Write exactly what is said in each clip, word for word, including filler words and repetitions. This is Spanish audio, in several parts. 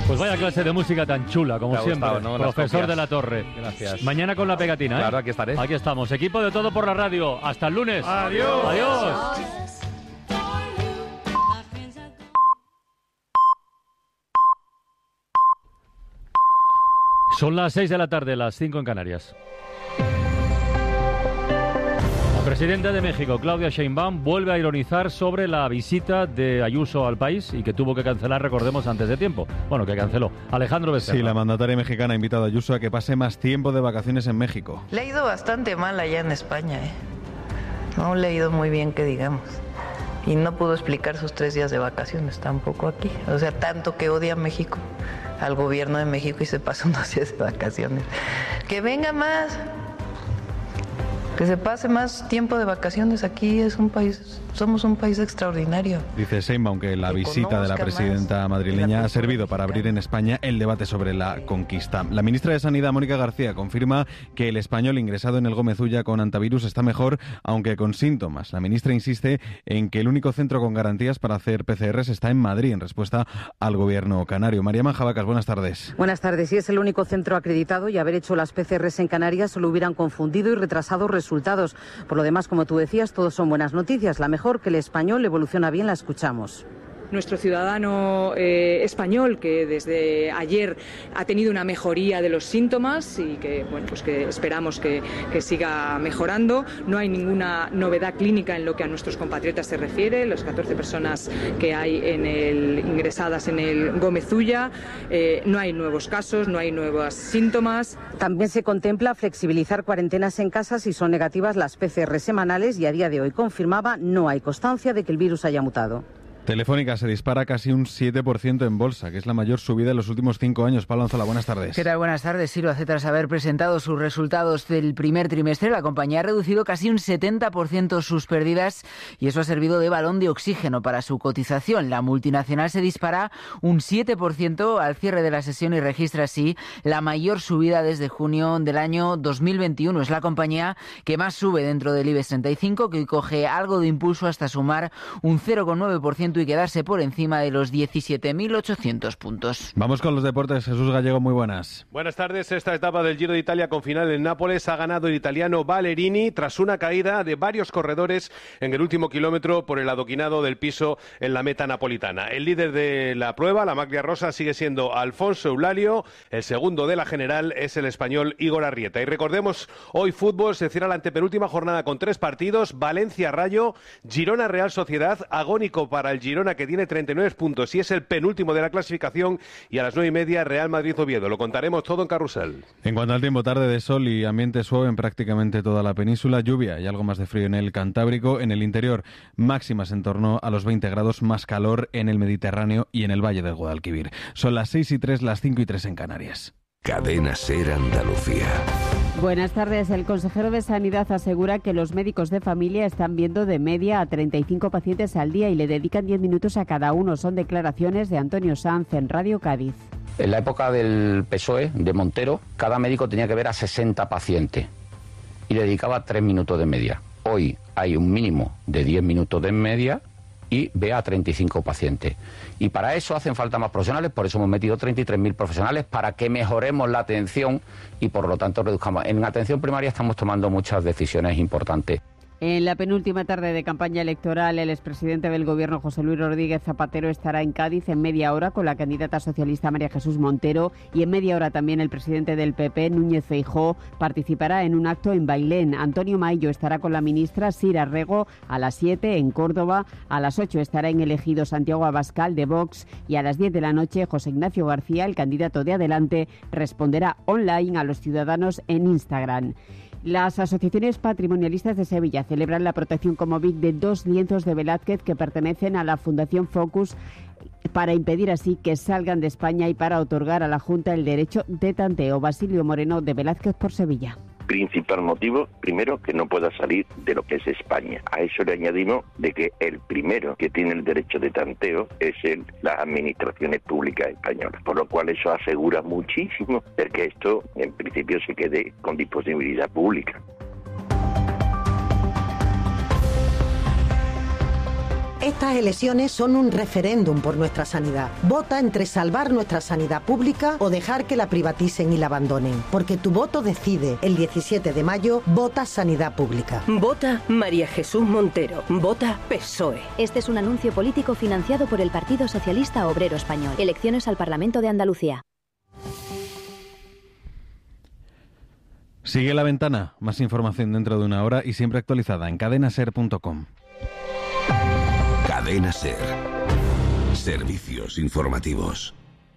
Pues vaya clase de música tan chula, como siempre, gustado, ¿no? Profesor de la Torre. Gracias. Mañana con la pegatina, ¿eh? Claro, aquí estaré. Aquí estamos, equipo de Todo por la Radio. Hasta el lunes. Adiós. Adiós. Son las seis de la tarde, las cinco en Canarias. La presidenta de México, Claudia Sheinbaum, vuelve a ironizar sobre la visita de Ayuso al país y que tuvo que cancelar, recordemos, antes de tiempo. Bueno, que canceló. Alejandro Becerra. Sí, la mandataria mexicana ha invitado a Ayuso a que pase más tiempo de vacaciones en México. Le ha ido bastante mal allá en España, ¿eh? No le ha ido muy bien, que digamos. Y no pudo explicar sus tres días de vacaciones tampoco aquí. O sea, tanto que odia a México, al gobierno de México, y se pasa unos días de vacaciones. ¡Que venga más! Que se pase más tiempo de vacaciones aquí. Es un país, somos un país extraordinario. Dice Sheinbaum que la visita de la presidenta madrileña ha servido para abrir en España el debate sobre la conquista. La ministra de Sanidad, Mónica García, confirma que el español ingresado en el Gómez Ulla con antivirus está mejor, aunque con síntomas. La ministra insiste en que el único centro con garantías para hacer P C Rs está en Madrid, en respuesta al gobierno canario. María Manjabacas, buenas tardes. Buenas tardes. Si es el único centro acreditado y haber hecho las P C Rs en Canarias se lo hubieran confundido y retrasado resultados. Por lo demás, como tú decías, todos son buenas noticias. La mejor, que el español evoluciona bien, la escuchamos. Nuestro ciudadano eh, español, que desde ayer ha tenido una mejoría de los síntomas y que, bueno, pues que esperamos que, que siga mejorando. No hay ninguna novedad clínica en lo que a nuestros compatriotas se refiere. Las catorce personas que hay en el, ingresadas en el Gómez Ulla, eh, no hay nuevos casos, no hay nuevos síntomas. También se contempla flexibilizar cuarentenas en casa si son negativas las P C R semanales y a día de hoy confirmaba no hay constancia de que el virus haya mutado. Telefónica se dispara casi un siete por ciento en bolsa, que es la mayor subida en los últimos cinco años. Pablo Anzola, buenas tardes. ¿Qué tal? Buenas tardes. Sí, lo hace tras haber presentado sus resultados del primer trimestre. La compañía ha reducido casi un setenta por ciento sus pérdidas y eso ha servido de balón de oxígeno para su cotización. La multinacional se dispara un siete por ciento al cierre de la sesión y registra así la mayor subida desde junio del año dos mil veintiuno. Es la compañía que más sube dentro del IBEX treinta y cinco, que hoy coge algo de impulso hasta sumar un cero coma nueve por ciento y quedarse por encima de los diecisiete mil ochocientos puntos. Vamos con los deportes. Jesús Gallego, muy buenas. Buenas tardes. Esta etapa del Giro de Italia con final en Nápoles ha ganado el italiano Ballerini tras una caída de varios corredores en el último kilómetro por el adoquinado del piso en la meta napolitana. El líder de la prueba, la Maglia Rosa, sigue siendo Alfonso Eulalio. El segundo de la general es el español Igor Arrieta. Y recordemos, hoy fútbol, se cierra la antepenúltima jornada con tres partidos: Valencia-Rayo, Girona-Real Sociedad, agónico para el Girona, que tiene treinta y nueve puntos y es el penúltimo de la clasificación, y a las nueve y media Real Madrid-Oviedo. Lo contaremos todo en Carrusel. En cuanto al tiempo, tarde de sol y ambiente suave en prácticamente toda la península, lluvia y algo más de frío en el Cantábrico. En el interior, máximas en torno a los veinte grados, más calor en el Mediterráneo y en el Valle del Guadalquivir. Son las seis y tres, las cinco y tres en Canarias. Cadena SER Andalucía. Buenas tardes. El consejero de Sanidad asegura que los médicos de familia están viendo de media a treinta y cinco pacientes al día y le dedican diez minutos a cada uno. Son declaraciones de Antonio Sanz en Radio Cádiz. En la época del P S O E, de Montero, cada médico tenía que ver a sesenta pacientes y le dedicaba tres minutos de media. Hoy hay un mínimo de diez minutos de media y ve a treinta y cinco pacientes. Y para eso hacen falta más profesionales, por eso hemos metido treinta y tres mil profesionales, para que mejoremos la atención y por lo tanto reduzcamos. En atención primaria estamos tomando muchas decisiones importantes. En la penúltima tarde de campaña electoral, el expresidente del Gobierno, José Luis Rodríguez Zapatero, estará en Cádiz en media hora con la candidata socialista María Jesús Montero, y en media hora también el presidente del P P, Núñez Feijóo, participará en un acto en Bailén. Antonio Maillo estará con la ministra Sira Rego a las siete en Córdoba, a las ocho estará en el Ejido Santiago Abascal de Vox y a las diez de la noche José Ignacio García, el candidato de Adelante, responderá online a los ciudadanos en Instagram. Las asociaciones patrimonialistas de Sevilla celebran la protección como B I C de dos lienzos de Velázquez que pertenecen a la Fundación Focus, para impedir así que salgan de España y para otorgar a la Junta el derecho de tanteo. Basilio Moreno, de Velázquez por Sevilla. Principal motivo, primero, que no pueda salir de lo que es España. A eso le añadimos de que el primero que tiene el derecho de tanteo es el, las administraciones públicas españolas, por lo cual eso asegura muchísimo de que esto en principio se quede con disponibilidad pública. Estas elecciones son un referéndum por nuestra sanidad. Vota entre salvar nuestra sanidad pública o dejar que la privaticen y la abandonen. Porque tu voto decide. El diecisiete de mayo, vota sanidad pública. Vota María Jesús Montero. Vota P S O E. Este es un anuncio político financiado por el Partido Socialista Obrero Español. Elecciones al Parlamento de Andalucía. Sigue La Ventana. Más información dentro de una hora y siempre actualizada en cadena ser punto com. Cadena Ser. Servicios informativos.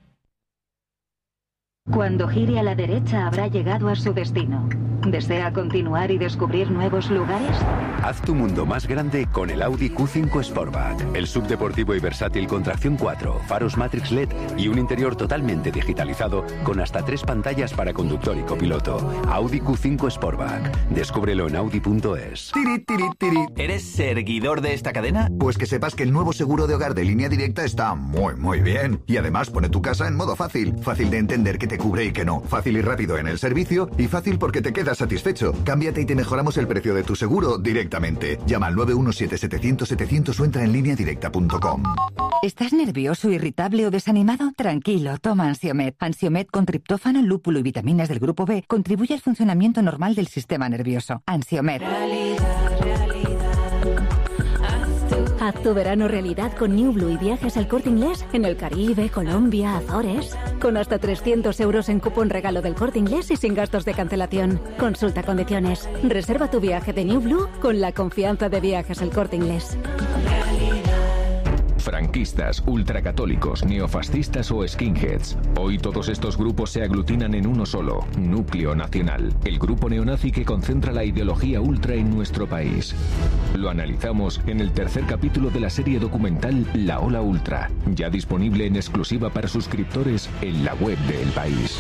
Cuando gire a la derecha habrá llegado a su destino. ¿Desea continuar y descubrir nuevos lugares? Haz tu mundo más grande con el Audi Q cinco Sportback. El subdeportivo y versátil con tracción cuatro, faros Matrix L E D y un interior totalmente digitalizado con hasta tres pantallas para conductor y copiloto. Audi Q cinco Sportback. Descúbrelo en audi punto es. Tiri, tiri, tiri. ¿Eres seguidor de esta cadena? Pues que sepas que el nuevo seguro de hogar de Línea Directa está muy, muy bien. Y además pone tu casa en modo fácil. Fácil de entender que te cubre y que no. Fácil y rápido en el servicio y fácil porque te quedas satisfecho. Cámbiate y te mejoramos el precio de tu seguro directamente. Llama al nueve uno siete setecientos setecientos o entra en línea directa punto com. ¿Estás nervioso, irritable o desanimado? Tranquilo, toma Ansiomed. Ansiomed con triptófano, lúpulo y vitaminas del grupo B contribuye al funcionamiento normal del sistema nervioso. Ansiomed. Haz tu verano realidad con New Blue y viajes al Corte Inglés en el Caribe, Colombia, Azores. Con hasta trescientos euros en cupón regalo del Corte Inglés y sin gastos de cancelación. Consulta condiciones. Reserva tu viaje de New Blue con la confianza de Viajes al Corte Inglés. Franquistas, ultracatólicos, neofascistas o skinheads. Hoy todos estos grupos se aglutinan en uno solo, Núcleo Nacional, el grupo neonazi que concentra la ideología ultra en nuestro país. Lo analizamos en el tercer capítulo de la serie documental La Ola Ultra, ya disponible en exclusiva para suscriptores en la web de El País.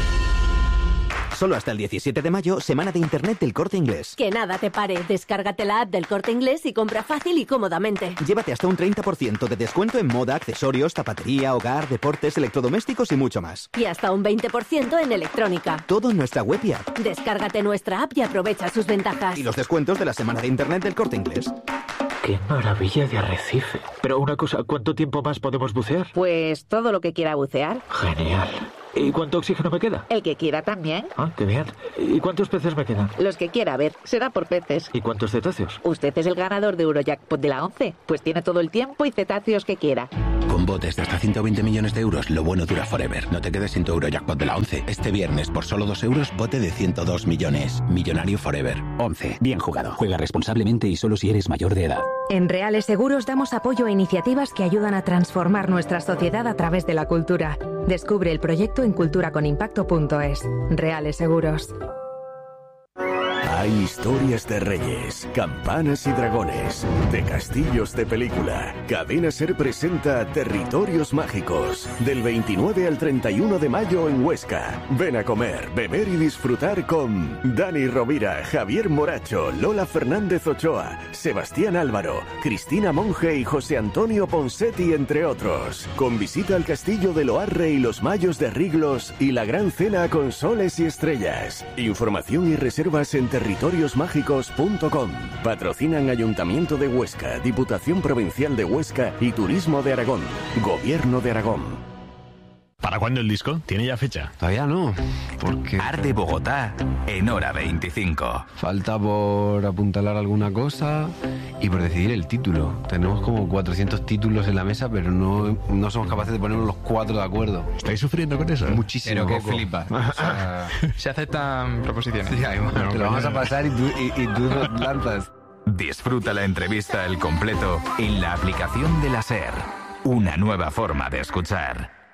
Solo hasta el diecisiete de mayo, semana de internet del Corte Inglés. Que nada te pare. Descárgate la app del Corte Inglés y compra fácil y cómodamente. Llévate hasta un treinta por ciento de descuento en moda, accesorios, zapatería, hogar, deportes, electrodomésticos y mucho más. Y hasta un veinte por ciento en electrónica. Todo en nuestra web y app. Descárgate nuestra app y aprovecha sus ventajas. Y los descuentos de la semana de internet del Corte Inglés. ¡Qué maravilla de arrecife! Pero una cosa, ¿cuánto tiempo más podemos bucear? Pues todo lo que quiera bucear. Genial. ¿Y cuánto oxígeno me queda? El que quiera también. Ah, qué bien. ¿Y cuántos peces me quedan? Los que quiera, a ver, será por peces. ¿Y cuántos cetáceos? Usted es el ganador de Eurojackpot de la once, pues tiene todo el tiempo y cetáceos que quiera. Con botes de hasta ciento veinte millones de euros, lo bueno dura forever. No te quedes sin tu Eurojackpot de la once. Este viernes, por solo dos euros, bote de ciento dos millones. Millonario forever. once. Bien jugado. Juega responsablemente y solo si eres mayor de edad. En Reales Seguros damos apoyo a iniciativas que ayudan a transformar nuestra sociedad a través de la cultura. Descubre el proyecto en cultura con impacto punto es. Reales Seguros. Hay historias de reyes, campanas y dragones, de castillos de película. Cadena Ser presenta Territorios Mágicos, del veintinueve al treinta y uno de mayo en Huesca. Ven a comer, beber y disfrutar con Dani Rovira, Javier Moracho, Lola Fernández Ochoa, Sebastián Álvaro, Cristina Monge y José Antonio Ponsetti, entre otros. Con visita al castillo de Loarre y los Mayos de Riglos y la gran cena con soles y estrellas. Información y reservas en territorios mágicos punto com. Patrocinan Ayuntamiento de Huesca, Diputación Provincial de Huesca y Turismo de Aragón. Gobierno de Aragón. ¿Para cuándo el disco? ¿Tiene ya fecha? Todavía no, porque... Arde Bogotá en hora veinticinco. Falta por apuntalar alguna cosa y por decidir el título. Tenemos como cuatrocientos títulos en la mesa, pero no, no somos capaces de ponernos los cuatro de acuerdo. ¿Estáis sufriendo con eso? Muchísimo. Pero que flipas. O sea, se aceptan proposiciones. Sí, ahí, bueno, te lo vamos a pasar y tú, y, y tú lanzas. Disfruta la entrevista al completo en la aplicación de la SER. Una nueva forma de escuchar.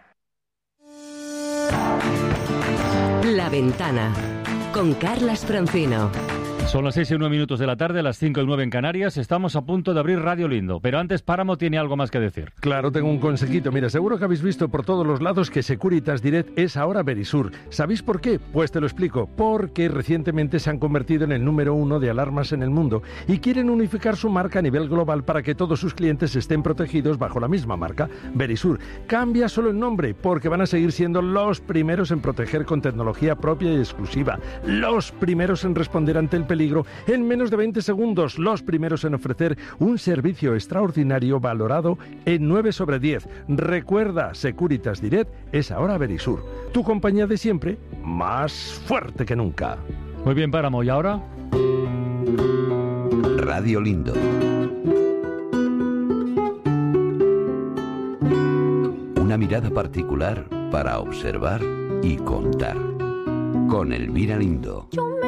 La Ventana, con Carlas Francino. Son las seis y nueve minutos de la tarde, las cinco y nueve en Canarias. Estamos a punto de abrir Radio Lindo, pero antes Páramo tiene algo más que decir. Claro, tengo un consejito. Mira, seguro que habéis visto por todos los lados que Securitas Direct es ahora Verisur. ¿Sabéis por qué? Pues te lo explico. Porque recientemente se han convertido en el número uno de alarmas en el mundo y quieren unificar su marca a nivel global para que todos sus clientes estén protegidos bajo la misma marca, Verisur. Cambia solo el nombre, porque van a seguir siendo los primeros en proteger con tecnología propia y exclusiva, los primeros en responder ante el peligro en menos de veinte segundos. Los primeros en ofrecer un servicio extraordinario valorado en nueve sobre diez. Recuerda, Securitas Direct es ahora Verisur. Tu compañía de siempre, más fuerte que nunca. Muy bien, Páramo. ¿Y ahora? Radio Lindo. Una mirada particular para observar y contar. Con Elvira Lindo.